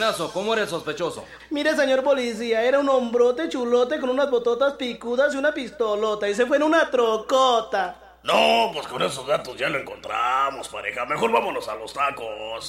buenazo, ¿cómo eres sospechoso? Mire, señor policía, era un hombrote chulote con unas bototas picudas y una pistolota. Y se fue en una trocota. No, pues con esos datos ya lo encontramos, pareja. Mejor vámonos a los tacos.